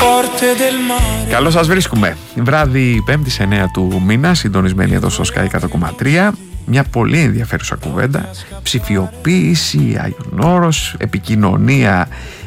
Καλώς σας βρίσκουμε. Βράδυ 5η 9 του μήνα, συντονισμένη εδώ στο Sky 100,3. Μια πολύ ενδιαφέρουσα κουβέντα. Ψηφιοποίηση, Άγιον Όρος, επικοινωνία,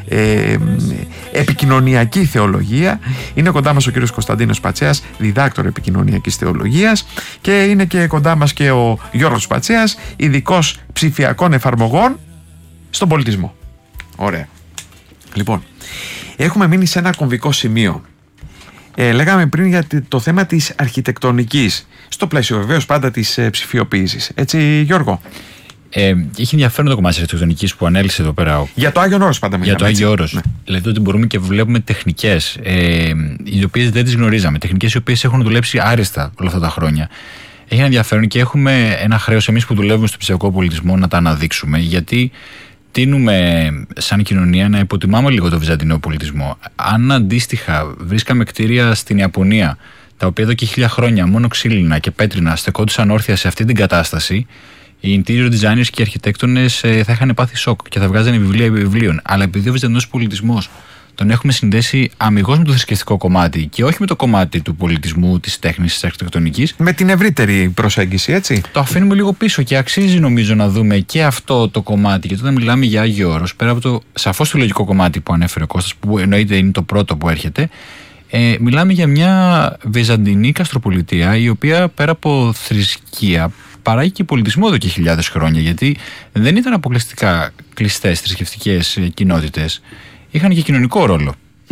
επικοινωνιακή θεολογία. Είναι κοντά μας ο κύριος Κωνσταντίνος Πατσέας, διδάκτορ επικοινωνιακής θεολογίας, και είναι και κοντά μας και ο Γιώργος Πατσέας, ειδικός ψηφιακών εφαρμογών στον πολιτισμό. Ωραία. Λοιπόν, έχουμε μείνει σε ένα κομβικό σημείο. Λέγαμε πριν για το θέμα της αρχιτεκτονικής, στο πλαίσιο βεβαίως πάντα της ψηφιοποίησης. Έτσι, Γιώργο? Έχει ενδιαφέρον το κομμάτι της αρχιτεκτονικής που ανέλησε εδώ πέρα. Για το Άγιον Όρος πάντα μιλάμε. Για το Άγιο Όρος. Ναι. Δηλαδή ότι μπορούμε και βλέπουμε τεχνικές, οι οποίες δεν τις γνωρίζαμε. Τεχνικές οι οποίες έχουν δουλέψει άριστα όλα αυτά τα χρόνια. Έχει ενδιαφέρον και έχουμε ένα χρέος εμείς που δουλεύουμε στο ψηφιακό πολιτισμό να τα αναδείξουμε, γιατί τείνουμε σαν κοινωνία να υποτιμάμε λίγο το βυζαντινό πολιτισμό. Αν αντίστοιχα βρίσκαμε κτίρια στην Ιαπωνία, τα οποία εδώ και 1000 χρόνια μόνο ξύλινα και πέτρινα στεκόντουσαν όρθια σε αυτή την κατάσταση, οι interior designers και οι αρχιτέκτονες θα είχαν πάθει σοκ και θα βγάζανε βιβλία επί βιβλίων. Αλλά επειδή ο βυζαντινός πολιτισμός τον έχουμε συνδέσει αμιγώς με το θρησκευτικό κομμάτι και όχι με το κομμάτι του πολιτισμού, της τέχνης, της αρχιτεκτονικής. Με την ευρύτερη προσέγγιση, έτσι. Το αφήνουμε λίγο πίσω και αξίζει νομίζω να δούμε και αυτό το κομμάτι. Γιατί όταν μιλάμε για Άγιο Όρος, πέρα από το σαφώς το λογικό κομμάτι που ανέφερε ο Κώστας, που εννοείται είναι το πρώτο που έρχεται, μιλάμε για μια βυζαντινή καστροπολιτεία, η οποία πέρα από θρησκεία παράγει και πολιτισμό εδώ και 1000 χρόνια. Γιατί δεν ήταν αποκλειστικά κλειστές θρησκευτικές κοινότητες. Είχαν και κοινωνικό ρόλο.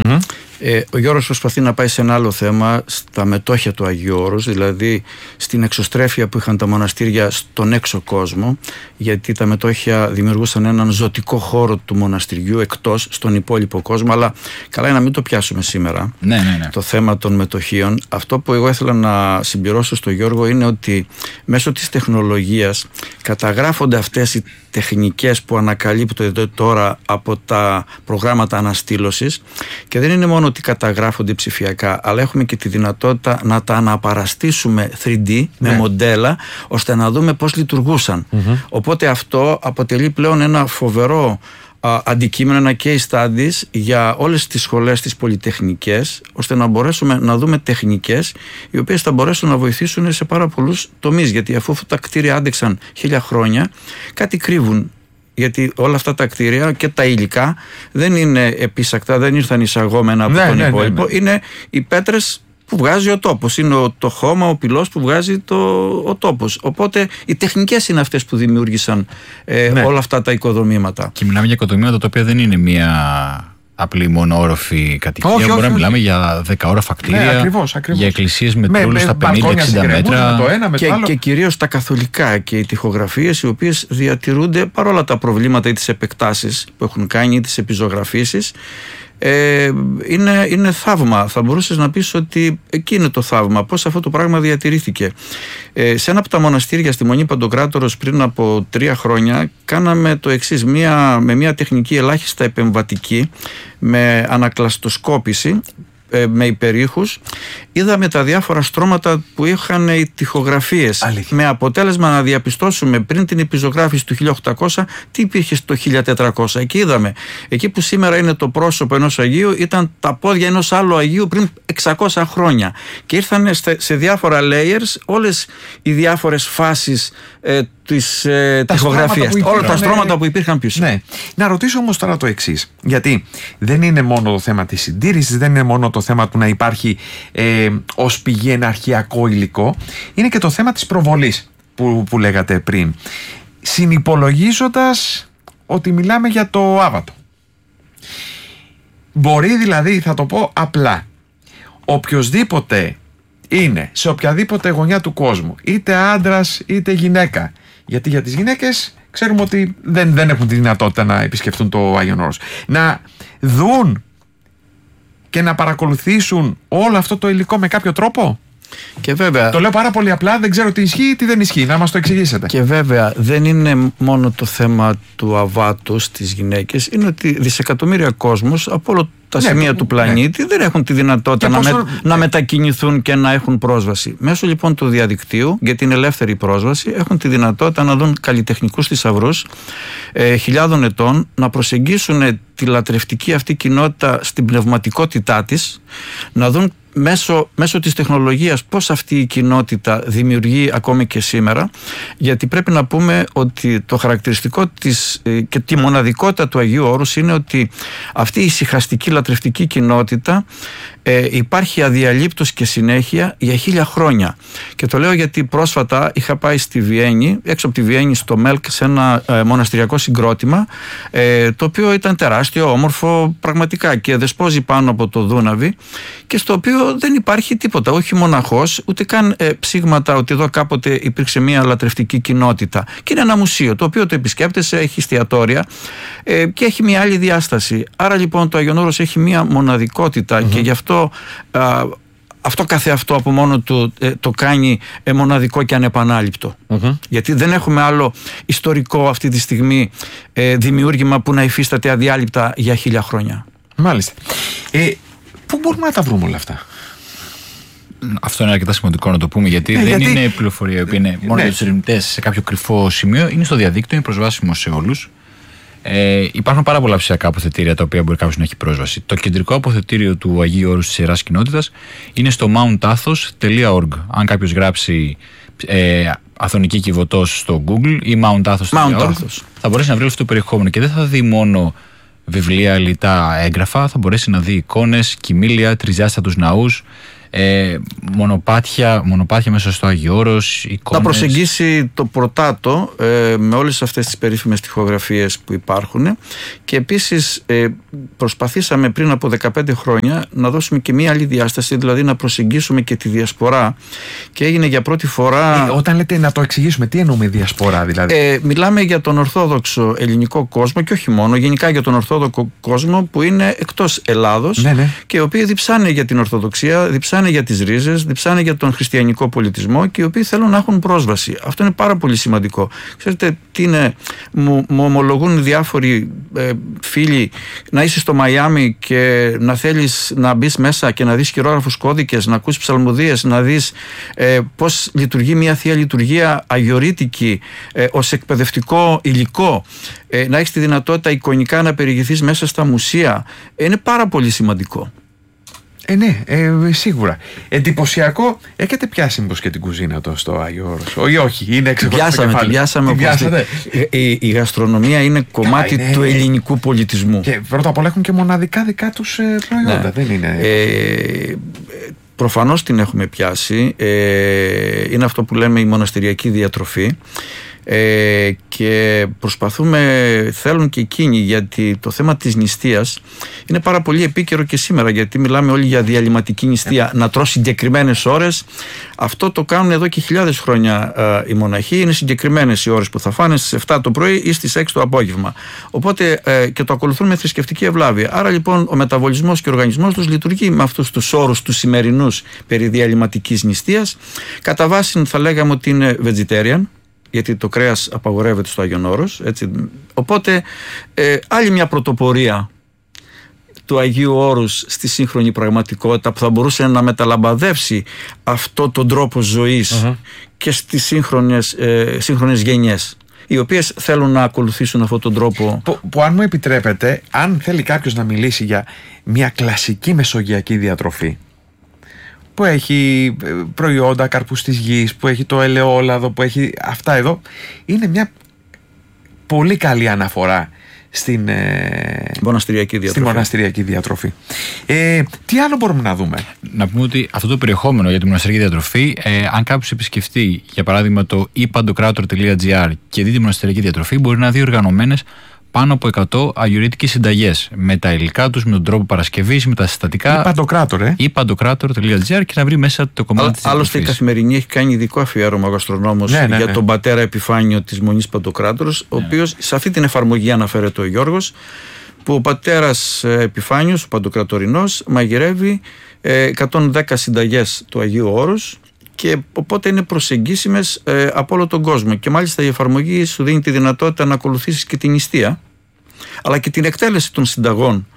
Ο Γιώργος προσπαθεί να πάει σε ένα άλλο θέμα, στα μετόχια του Αγίου Όρους, δηλαδή στην εξωστρέφεια που είχαν τα μοναστήρια στον έξω κόσμο, γιατί τα μετόχια δημιουργούσαν έναν ζωτικό χώρο του μοναστηριού εκτός στον υπόλοιπο κόσμο. Αλλά καλά είναι να μην το πιάσουμε σήμερα, το θέμα των μετοχίων. Αυτό που εγώ ήθελα να συμπληρώσω στο Γιώργο είναι ότι μέσω της τεχνολογίας καταγράφονται αυτές οι τεχνικές που ανακαλύπτονται τώρα από τα προγράμματα αναστήλωσης, και δεν είναι μόνο ότι καταγράφονται ψηφιακά, αλλά έχουμε και τη δυνατότητα να τα αναπαραστήσουμε 3D με μοντέλα, ώστε να δούμε πώς λειτουργούσαν. Οπότε αυτό αποτελεί πλέον ένα φοβερό αντικείμενο, ένα case studies για όλες τις σχολές, τις πολυτεχνικές, ώστε να μπορέσουμε να δούμε τεχνικές οι οποίες θα μπορέσουν να βοηθήσουν σε πάρα πολλούς τομείς, γιατί αφού τα κτίρια άντεξαν 1000 χρόνια, κάτι κρύβουν. Γιατί όλα αυτά τα κτίρια και τα υλικά δεν είναι επίσακτα, δεν ήρθαν εισαγόμενα από τον υπόλοιπο. Είναι οι πέτρες που βγάζει ο τόπος. Είναι το χώμα, ο πυλός που βγάζει ο τόπος. Οπότε οι τεχνικές είναι αυτές που δημιούργησαν όλα αυτά τα οικοδομήματα. Και μιλάμε για οικοδομήματα τα οποία δεν είναι μία απλή μονόροφη κατοικία. Μπορούμε να μιλάμε για 10όροφα κτίρια, ακριβώς. Για εκκλησίες με τρούλους στα 50-60 μέτρα. Και κυρίως τα καθολικά και οι τοιχογραφίες, οι οποίες διατηρούνται παρόλα τα προβλήματα ή τις επεκτάσεις που έχουν κάνει ή τις επιζωγραφήσεις. Είναι θαύμα. Θα μπορούσες να πεις ότι εκεί είναι το θαύμα, πώς αυτό το πράγμα διατηρήθηκε. Σε ένα από τα μοναστήρια στη Μονή Παντοκράτορος πριν από 3 χρόνια κάναμε το εξής, με μια τεχνική ελάχιστα επεμβατική, με ανακλαστοσκόπηση, με υπερήχους, είδαμε τα διάφορα στρώματα που είχαν οι τοιχογραφίες. Με αποτέλεσμα να διαπιστώσουμε πριν την επιζωγράφηση του 1800 τι υπήρχε στο 1400. Εκεί είδαμε, εκεί που σήμερα είναι το πρόσωπο ενός Αγίου, ήταν τα πόδια ενός άλλου Αγίου πριν 600 χρόνια. Και ήρθαν σε διάφορα layers όλες οι διάφορες φάσεις της τοιχογραφίας, όλα τα στρώματα που υπήρχαν πίσω. Ναι. Να ρωτήσω όμως τώρα το εξής, γιατί δεν είναι μόνο το θέμα της συντήρησης, δεν είναι μόνο το θέμα του να υπάρχει ως πηγή ένα αρχαιακό υλικό, είναι και το θέμα της προβολής που λέγατε πριν, συνυπολογίζοντας ότι μιλάμε για το άβατο. Μπορεί δηλαδή, θα το πω απλά, οποιοσδήποτε είναι σε οποιαδήποτε γωνιά του κόσμου, είτε άντρας είτε γυναίκα, γιατί για τις γυναίκες ξέρουμε ότι δεν έχουν τη δυνατότητα να επισκεφτούν το Άγιον Όρος, να δουν και να παρακολουθήσουν όλο αυτό το υλικό με κάποιο τρόπο. Και βέβαια, το λέω πάρα πολύ απλά, δεν ξέρω τι ισχύει ή τι δεν ισχύει, να μας το εξηγήσετε. Και βέβαια δεν είναι μόνο το θέμα του αβάτου στις γυναίκες, είναι ότι δισεκατομμύρια κόσμος από όλο τα σημεία του πλανήτη δεν έχουν τη δυνατότητα να μετακινηθούν και να έχουν πρόσβαση. Μέσω λοιπόν του διαδικτύου, για την ελεύθερη πρόσβαση, έχουν τη δυνατότητα να δουν καλλιτεχνικούς θησαυρούς χιλιάδων ετών, να προσεγγίσουν τη λατρευτική αυτή κοινότητα στην πνευματικότητά της, να δουν μέσω της τεχνολογίας πώς αυτή η κοινότητα δημιουργεί ακόμη και σήμερα, γιατί πρέπει να πούμε ότι το χαρακτηριστικό της και τη μοναδικότητα του Αγίου Όρους είναι ότι αυτή η ησυχαστική λατρευτική κοινότητα υπάρχει αδιαλείπτως και συνέχεια για 1000 χρόνια. Και το λέω γιατί πρόσφατα είχα πάει στη Βιέννη, έξω από τη Βιέννη στο Μέλκ, σε ένα μοναστηριακό συγκρότημα, το οποίο ήταν τεράστιο, όμορφο πραγματικά και δεσπόζει πάνω από το Δούναβι, και στο οποίο δεν υπάρχει τίποτα, όχι μοναχός, ούτε καν ψήγματα ότι εδώ κάποτε υπήρξε μια λατρευτική κοινότητα. Και είναι ένα μουσείο το οποίο το επισκέπτεσαι, έχει εστιατόρια και έχει μια άλλη διάσταση. Άρα λοιπόν το Άγιον Όρος έχει μια μοναδικότητα και γι' αυτό καθεαυτό από μόνο του το κάνει μοναδικό και ανεπανάληπτο. Γιατί δεν έχουμε άλλο ιστορικό αυτή τη στιγμή δημιούργημα που να υφίσταται αδιάλειπτα για 1000 χρόνια. Μάλιστα. Πού μπορούμε να τα βρούμε όλα αυτά? Αυτό είναι αρκετά σημαντικό να το πούμε, γιατί δεν είναι πληροφορία που είναι μόνο για τους ερευνητές σε κάποιο κρυφό σημείο. Είναι στο διαδίκτυο, είναι προσβάσιμο σε όλους. Υπάρχουν πάρα πολλά ψηφιακά αποθετήρια τα οποία μπορεί κάποιος να έχει πρόσβαση. Το κεντρικό αποθετήριο του Αγίου Όρους της Ιεράς Κοινότητας είναι στο mountathos.org. Αν κάποιος γράψει Αθωνική Κιβωτός στο Google ή mountathos.org, θα μπορέσει να βρει αυτό το περιεχόμενο και δεν θα δει μόνο βιβλία, λιτά, έγγραφα, θα μπορέσει να δει εικόνες, κοιμήλια, τριζάστατους ναούς, μονοπάτια μέσα στο Άγιο Όρος, εικόνες. Να προσεγγίσει το πρωτάτο με όλες αυτές τις περίφημες τοιχογραφίες που υπάρχουν, και επίσης προσπαθήσαμε πριν από 15 χρόνια να δώσουμε και μία άλλη διάσταση, δηλαδή να προσεγγίσουμε και τη διασπορά, και έγινε για πρώτη φορά... Όταν λέτε να το εξηγήσουμε, τι εννοούμε διασπορά δηλαδή? Μιλάμε για τον ορθόδοξο ελληνικό κόσμο και όχι μόνο, γενικά για τον ορθόδοξο κόσμο που είναι εκτός Ελλάδος, και οι οποίοι διψάνε για την Ορθοδοξία, διψάνε για τις ρίζες, διψάνε για τον χριστιανικό πολιτισμό, και οι οποίοι θέλουν να έχουν πρόσβαση. Αυτό είναι πάρα πολύ σημαντικό. Ξέρετε τι είναι, μου ομολογούν διάφοροι φίλοι, να είσαι στο Μαϊάμι και να θέλεις να μπεις μέσα και να δεις χειρόγραφους κώδικες, να ακούσεις ψαλμοδίες, να δεις πώς λειτουργεί μια Θεία Λειτουργία αγιορείτικη ως εκπαιδευτικό υλικό, να έχεις τη δυνατότητα εικονικά να περιηγηθείς μέσα στα μουσεία. Είναι πάρα πολύ σημαντικό. Ναι, σίγουρα. Εντυπωσιακό. Έχετε πιάσει μήπως και την κουζίνα στο Άγιο Όρος? Ή όχι, είναι εξεχωριστό κεφάλι? Την πιάσαμε. Η γαστρονομία είναι κομμάτι του ελληνικού πολιτισμού. Και πρώτα απ' όλα έχουν και μοναδικά δικά τους προϊόντα, δεν είναι? Προφανώς την έχουμε πιάσει. Είναι αυτό που λέμε η μοναστηριακή διατροφή. Και θέλουν και εκείνοι, γιατί το θέμα της νηστείας είναι πάρα πολύ επίκαιρο και σήμερα, γιατί μιλάμε όλοι για διαλυματική νηστεία, να τρως συγκεκριμένες ώρες. Αυτό το κάνουν εδώ και χιλιάδες χρόνια οι μοναχοί. Είναι συγκεκριμένες οι ώρες που θα φάνε, στις 7 το πρωί ή στις 6 το απόγευμα. Οπότε και το ακολουθούν με θρησκευτική ευλάβεια. Άρα λοιπόν ο μεταβολισμός και ο οργανισμός τους λειτουργεί με αυτούς τους όρους τους σημερινούς περί διαλυματικής νηστείας. Κατά βάση θα λέγαμε ότι είναι vegetarian, γιατί το κρέας απαγορεύεται στο Άγιον Όρος, έτσι. Οπότε άλλη μια πρωτοπορία του Αγίου Όρους στη σύγχρονη πραγματικότητα, που θα μπορούσε να μεταλαμπαδεύσει αυτό τον τρόπο ζωής και στις σύγχρονες γενιές, οι οποίες θέλουν να ακολουθήσουν αυτόν τον τρόπο. Που αν μου επιτρέπετε, αν θέλει κάποιος να μιλήσει για μια κλασική μεσογειακή διατροφή, που έχει προϊόντα καρπούς της γης, που έχει το ελαιόλαδο, που έχει αυτά εδώ, είναι μια πολύ καλή αναφορά στην μοναστηριακή διατροφή. Τι άλλο μπορούμε να δούμε? Να πούμε ότι αυτό το περιεχόμενο για τη μοναστηριακή διατροφή, αν κάποιος επισκεφτεί για παράδειγμα το epantokrator.gr και δει τη μοναστηριακή διατροφή, μπορεί να δει οργανωμένες πάνω από 100 αγιορείτικες συνταγές με τα υλικά τους, με τον τρόπο παρασκευής, με τα συστατικά. epantokrator.gr και να βρει μέσα το κομμάτι της διατροφής. Άλλωστε η Καθημερινή έχει κάνει ειδικό αφιέρωμα ο γαστρονόμος για τον πατέρα Επιφάνιο της Μονής Παντοκράτορος, ο οποίος σε αυτή την εφαρμογή αναφέρεται ο Γιώργος, που ο πατέρας Επιφάνιος, ο Παντοκρατορινός, μαγειρεύει 110 συνταγές του Αγίου Όρους, και οπότε είναι προσεγγίσιμες από όλο τον κόσμο, και μάλιστα η εφαρμογή σου δίνει τη δυνατότητα να ακολουθήσεις και την νηστεία, αλλά και την εκτέλεση των συνταγών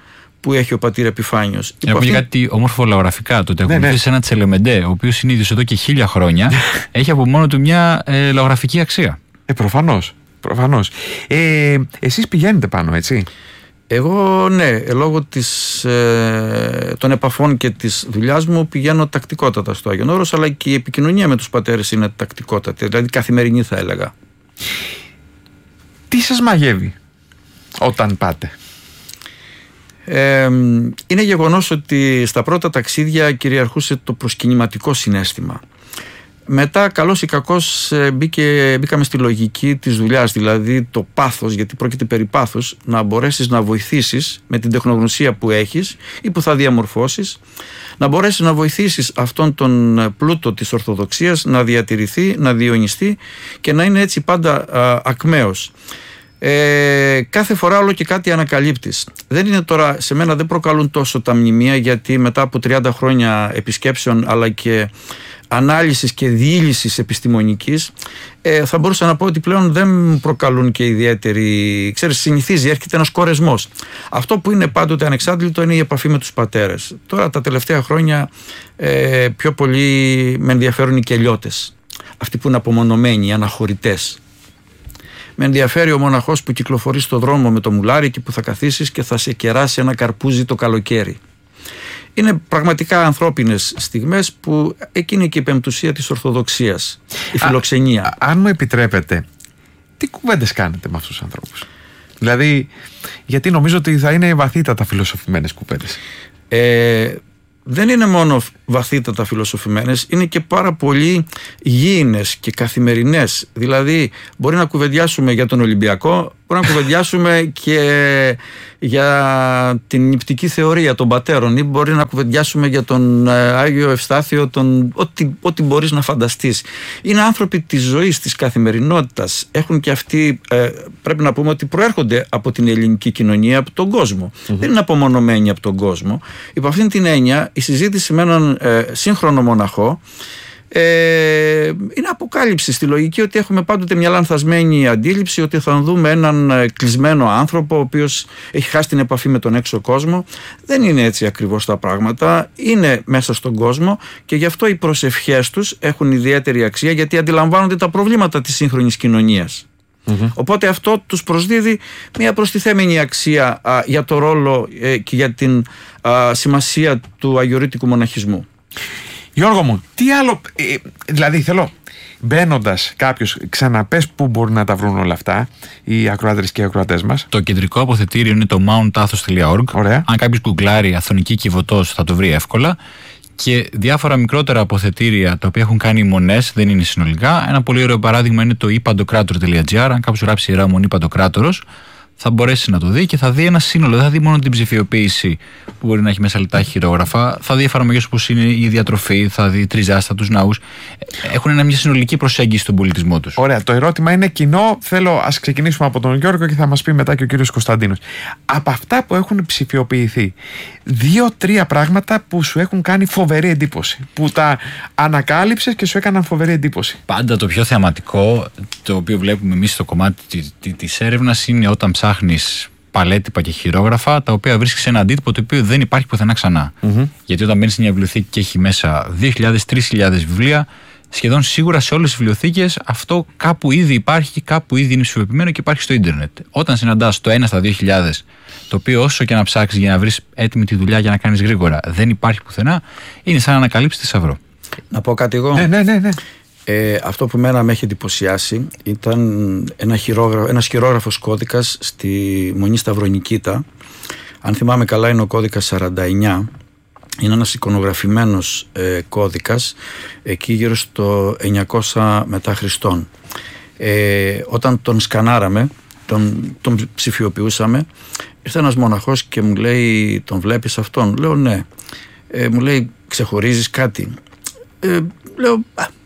που έχει ο πατήρ Επιφάνιος. Να πω και κάτι όμορφο λαογραφικά. Το ότι ακολουθήσει ένα Τσελεμεντέ, ο οποίος είναι ίδιος εδώ και 1000 χρόνια, έχει από μόνο του μια λαογραφική αξία. Προφανώς. Εσείς πηγαίνετε πάνω, έτσι? Εγώ ναι, λόγω των επαφών και της δουλειάς μου πηγαίνω τακτικότατα στο Άγιον Όρος, αλλά και η επικοινωνία με τους πατέρες είναι τακτικότατη, δηλαδή καθημερινή θα έλεγα. Τι σας μαγεύει όταν πάτε? Είναι γεγονός ότι στα πρώτα ταξίδια κυριαρχούσε το προσκυνηματικό συναίσθημα. Μετά, καλώς ή κακώς, μπήκαμε στη λογική της δουλειάς, δηλαδή το πάθος, γιατί πρόκειται περί πάθους, να μπορέσεις να βοηθήσεις με την τεχνογνωσία που έχεις ή που θα διαμορφώσεις, να μπορέσεις να βοηθήσεις αυτόν τον πλούτο της Ορθοδοξίας να διατηρηθεί, να διονυστεί και να είναι έτσι πάντα ακμαίος. Κάθε φορά όλο και κάτι ανακαλύπτεις. Δεν είναι τώρα, σε μένα δεν προκαλούν τόσο τα μνημεία, γιατί μετά από 30 χρόνια επισκέψεων αλλά και ανάλυσης και διήλυσης επιστημονικής, θα μπορούσα να πω ότι πλέον δεν προκαλούν και ιδιαίτερη, ξέρεις, συνηθίζει, έρχεται ένας κορεσμός. Αυτό που είναι πάντοτε ανεξάντλητο είναι η επαφή με τους πατέρες. Τώρα τα τελευταία χρόνια πιο πολύ με ενδιαφέρουν οι κελιώτες, αυτοί που είναι απομονωμένοι, οι αναχωρητές. Με ενδιαφέρει ο μοναχός που κυκλοφορεί στο δρόμο με το μουλάρι και που θα καθίσεις και θα σε κεράσει ένα καρπούζι το καλοκαίρι. Είναι πραγματικά ανθρώπινες στιγμές που εκείνη και η πεμπτουσία της Ορθοδοξίας, η φιλοξενία. Αν μου επιτρέπετε, τι κουβέντες κάνετε με αυτούς τους ανθρώπους? Δηλαδή, γιατί νομίζω ότι θα είναι βαθύτατα φιλοσοφημένες κουβέντες. Δεν είναι μόνο βαθύτατα φιλοσοφημένες, είναι και πάρα πολύ γήινες και καθημερινές. Δηλαδή, μπορεί να κουβεντιάσουμε για τον Ολυμπιακό, μπορεί να κουβεντιάσουμε και για την νηπτική θεωρία των πατέρων, ή μπορεί να κουβεντιάσουμε για τον Άγιο Ευστάθιο, ό,τι μπορείς να φανταστείς. Είναι άνθρωποι της ζωής, της καθημερινότητας. Έχουν και αυτοί, πρέπει να πούμε ότι προέρχονται από την ελληνική κοινωνία, από τον κόσμο. Δεν είναι απομονωμένοι από τον κόσμο. Υπό αυτήν την έννοια, η συζήτηση με έναν σύγχρονο μοναχό είναι αποκάλυψη, στη λογική ότι έχουμε πάντοτε μια λανθασμένη αντίληψη ότι θα δούμε έναν κλεισμένο άνθρωπο ο οποίος έχει χάσει την επαφή με τον έξω κόσμο. Δεν είναι έτσι ακριβώς τα πράγματα, είναι μέσα στον κόσμο και γι' αυτό οι προσευχές τους έχουν ιδιαίτερη αξία, γιατί αντιλαμβάνονται τα προβλήματα της σύγχρονης κοινωνίας. Οπότε αυτό τους προσδίδει μια προστιθέμενη αξία για το ρόλο και για την σημασία του αγιορείτικου μοναχισμού. Γιώργο μου, τι άλλο, δηλαδή θέλω, μπαίνοντας κάποιος, ξαναπες πού μπορούν να τα βρουν όλα αυτά οι ακροάτρες και οι ακροατές μας? Το κεντρικό αποθετήριο είναι το mountathos.org. Ωραία. Αν κάποιος γκουγκλάρει Αθωνική Κιβωτός θα το βρει εύκολα. Και διάφορα μικρότερα αποθετήρια τα οποία έχουν κάνει μονές, δεν είναι συνολικά. Ένα πολύ ωραίο παράδειγμα είναι το ipantokrator.gr. Αν κάποιος γράψει Ιερά Μονή Παντοκράτορος, θα μπορέσει να το δει και θα δει ένα σύνολο. Δεν θα δει μόνο την ψηφιοποίηση που μπορεί να έχει μέσα λιτά χειρόγραφα. Θα δει εφαρμογές όπως είναι η διατροφή, θα δει τριζάστατους ναούς. Έχουν μια συνολική προσέγγιση στον πολιτισμό τους. Ωραία. Το ερώτημα είναι κοινό. Ας ξεκινήσουμε από τον Γιώργο και θα μας πει μετά και ο κύριος Κωνσταντίνος. Από αυτά που έχουν ψηφιοποιηθεί, 2-3 πράγματα που σου έχουν κάνει φοβερή εντύπωση, που τα ανακάλυψες και σου έκαναν φοβερή εντύπωση. Πάντα το πιο θεαματικό, το οποίο βλέπουμε εμείς στο κομμάτι της έρευνας, είναι όταν ψάχνεις παλέτυπα και χειρόγραφα, τα οποία βρίσκεις σε ένα αντίτυπο το οποίο δεν υπάρχει πουθενά ξανά. Γιατί όταν μπαίνεις σε μια βιβλιοθήκη και έχει μέσα 2.000-3.000 βιβλία, σχεδόν σίγουρα σε όλες τις βιβλιοθήκες αυτό κάπου ήδη υπάρχει και κάπου ήδη είναι ψηφιοποιημένο και υπάρχει στο ίντερνετ. Όταν συναντάς το 1 στα 2.000, το οποίο όσο και να ψάξεις για να βρεις έτοιμη τη δουλειά για να κάνεις γρήγορα δεν υπάρχει πουθενά, είναι σαν να ανακαλύψεις θησαυρό. Να πω κάτι εγώ? Ναι. Αυτό που μένα με έχει εντυπωσιάσει ήταν ένας χειρόγραφος κώδικας στη Μονή Σταυρονικήτα. Αν θυμάμαι καλά είναι ο κώδικας 49. Είναι ένας εικονογραφημένος κώδικας εκεί γύρω στο 900 μετά Χριστόν. Όταν τον σκανάραμε, τον ψηφιοποιούσαμε, ήρθε ένας μοναχός και μου λέει, τον βλέπεις αυτόν? Λέω ναι. Μου λέει, ξεχωρίζεις κάτι? Λέω,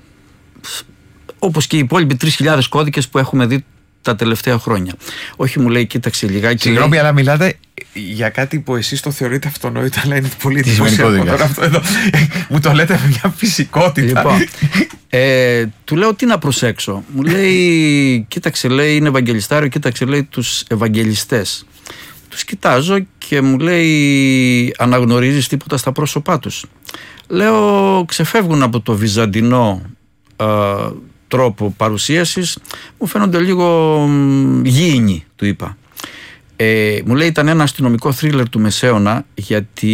όπως και οι υπόλοιποι 3.000 κώδικες που έχουμε δει τα τελευταία χρόνια. Όχι, μου λέει, κοίταξε λιγάκι. Συγγνώμη, αλλά μιλάτε για κάτι που εσείς το θεωρείτε αυτονόητο, αλλά είναι πολύ εντυπωσιακό τώρα αυτό εδώ. Μου το λέτε με μια φυσικότητα. Λοιπόν, του λέω τι να προσέξω. Μου λέει, κοίταξε, λέει, είναι ευαγγελιστάριο, κοίταξε, λέει, τους ευαγγελιστές. Τους κοιτάζω και μου λέει, αναγνωρίζεις τίποτα στα πρόσωπά τους? Λέω, ξεφεύγουν από το βυζαντινό τρόπο παρουσίασης, μου φαίνονται λίγο γήινοι, του είπα. Μου λέει, ήταν ένα αστυνομικό θρίλερ του Μεσαίωνα, γιατί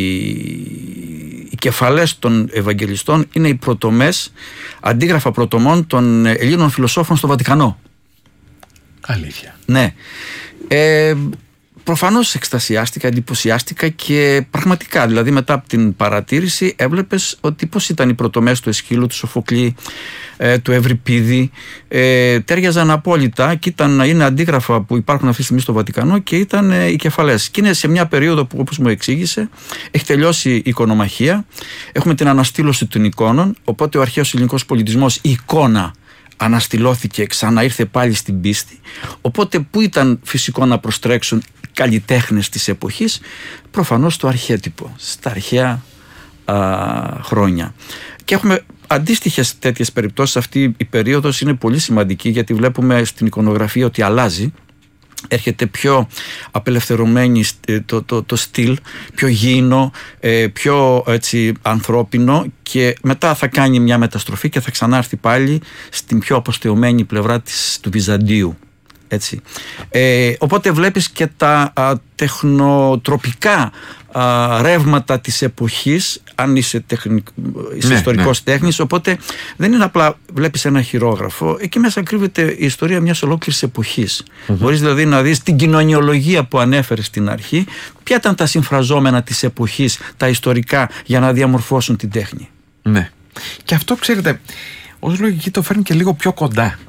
οι κεφαλές των Ευαγγελιστών είναι οι πρωτομές, αντίγραφα πρωτομών των Ελλήνων φιλοσόφων στο Βατικανό. Αλήθεια. Ναι. Προφανώς εκστασιάστηκα, εντυπωσιάστηκα και πραγματικά, δηλαδή μετά από την παρατήρηση έβλεπες ότι πώς ήταν οι πρωτομές του Εσχύλου, του Σοφοκλή, του Ευρυπίδη, τέριαζαν απόλυτα και είναι αντίγραφα που υπάρχουν αυτή τη στιγμή στο Βατικανό και ήταν οι κεφαλές. Και είναι σε μια περίοδο που, όπως μου εξήγησε, έχει τελειώσει η εικονομαχία, έχουμε την αναστήλωση των εικόνων, οπότε ο αρχαίος ελληνικός πολιτισμός, η εικόνα αναστηλώθηκε, ξαναήρθε πάλι στην πίστη. Οπότε πού ήταν φυσικό να προστρέξουν οι καλλιτέχνες της εποχής? Προφανώς στο αρχέτυπο, στα αρχαία χρόνια. Και έχουμε αντίστοιχες τέτοιες περιπτώσεις. Αυτή η περίοδος είναι πολύ σημαντική, γιατί βλέπουμε στην εικονογραφία ότι αλλάζει. Έρχεται πιο απελευθερωμένη το στυλ, πιο γήινο, πιο έτσι ανθρώπινο, και μετά θα κάνει μια μεταστροφή και θα ξανάρθει πάλι στην πιο αποστεωμένη πλευρά του Βυζαντίου. Έτσι. Οπότε βλέπεις και τα τεχνοτροπικά ρεύματα της εποχής, αν είσαι ιστορικός τέχνης. Οπότε δεν είναι απλά βλέπεις ένα χειρόγραφο, εκεί μέσα κρύβεται η ιστορία μιας ολόκληρης εποχής. Μπορείς δηλαδή να δεις την κοινωνιολογία που ανέφερες στην αρχή, ποια ήταν τα συμφραζόμενα της εποχής, τα ιστορικά, για να διαμορφώσουν την τέχνη. Ναι. Και αυτό, ξέρετε, ως λογική το φέρνει και λίγο πιο κοντά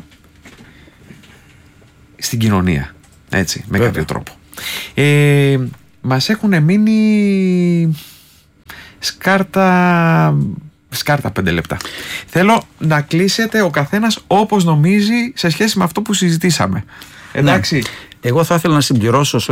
στην κοινωνία, έτσι, με κάποιο τρόπο. Μας έχουν μείνει σκάρτα 5 λεπτά. Θέλω να κλείσετε ο καθένας όπως νομίζει σε σχέση με αυτό που συζητήσαμε. Εντάξει. Ναι. Εγώ θα ήθελα να συμπληρώσω